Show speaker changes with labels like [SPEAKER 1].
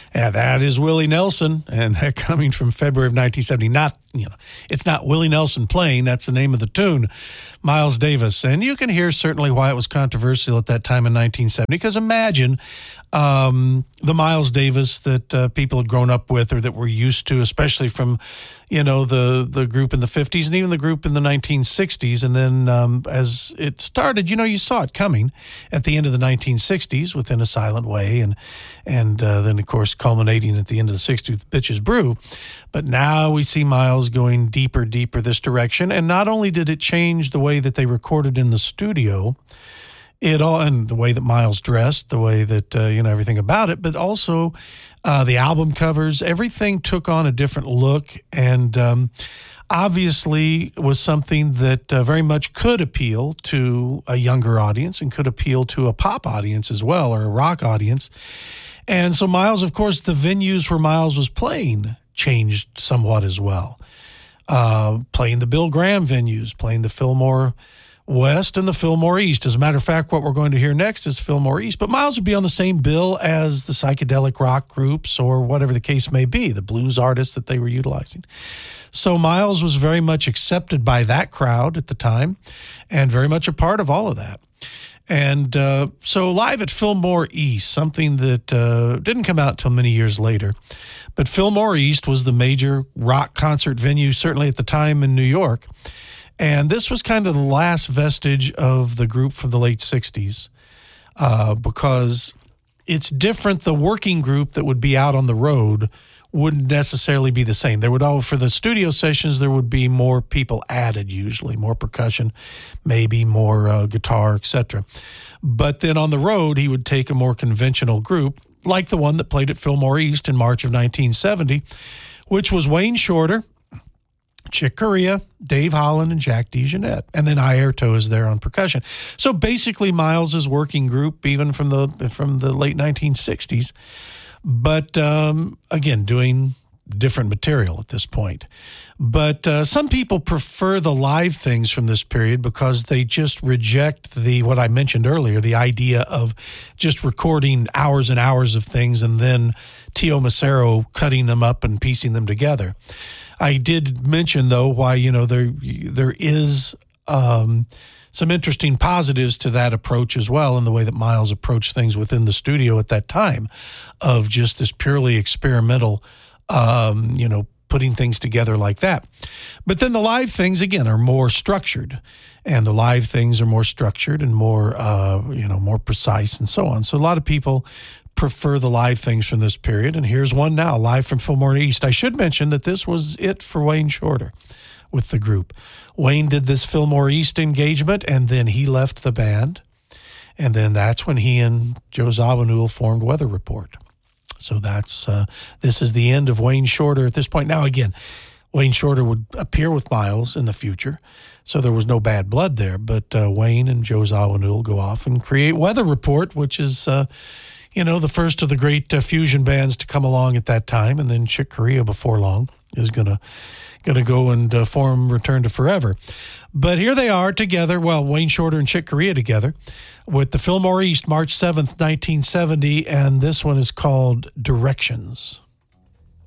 [SPEAKER 1] Yeah, that is Willie Nelson, and they're coming from February of 1970. It's not Willie Nelson playing. That's the name of the tune, Miles Davis. And you can hear certainly why it was controversial at that time in 1970, because imagine the Miles Davis that people had grown up with or that were used to, especially from, the group in the 50s and even the group in the 1960s. And then as it started, you saw it coming at the end of the 1960s with In a Silent Way and then, of course, culminating at the end of the 60s with Bitches Brew. But now we see Miles going deeper this direction. And not only did it change the way that they recorded in the studio, and the way that Miles dressed, the way that, everything about it, but also the album covers, everything took on a different look and obviously was something that very much could appeal to a younger audience and could appeal to a pop audience as well, or a rock audience. And so Miles, of course, the venues where Miles was playing changed somewhat as well. Playing the Bill Graham venues, playing the Fillmore West and the Fillmore East. As a matter of fact, what we're going to hear next is Fillmore East. But Miles would be on the same bill as the psychedelic rock groups or whatever the case may be, the blues artists that they were utilizing. So Miles was very much accepted by that crowd at the time and very much a part of all of that. And so Live at Fillmore East, something that didn't come out until many years later. But Fillmore East was the major rock concert venue, certainly at the time in New York. And this was kind of the last vestige of the group from the late 60s because it's different. The working group that would be out on the road wouldn't necessarily be the same. For the studio sessions, there would be more people added, usually more percussion, maybe more guitar, etc. But then on the road, he would take a more conventional group, like the one that played at Fillmore East in March of 1970, which was Wayne Shorter, Chick Corea, Dave Holland, and Jack DeJohnette. And then Airto is there on percussion. So basically Miles' working group, even from the late 1960s. But again, doing different material at this point. But some people prefer the live things from this period because they just reject what I mentioned earlier, the idea of just recording hours and hours of things and then Tio Macero cutting them up and piecing them together. I did mention, though, why, there is some interesting positives to that approach as well in the way that Miles approached things within the studio at that time of just this purely experimental, putting things together like that. But then the live things, again, are more structured, and the live things are more structured and more, more precise and so on. So a lot of people prefer the live things from this period, and here's one now, live from Fillmore East. I should mention that this was it for Wayne Shorter with the group. Wayne did this Fillmore East engagement, and then he left the band, and then that's when he and Joe Zawinul formed Weather Report. So this is the end of Wayne Shorter at this point. Now, again, Wayne Shorter would appear with Miles in the future, so there was no bad blood there, but Wayne and Joe Zawinul go off and create Weather Report, which is the first of the great fusion bands to come along at that time, and then Chick Corea before long is gonna go and form Return to Forever. But here they are together, Wayne Shorter and Chick Corea together with the Fillmore East, March 7th, 1970, and this one is called Directions.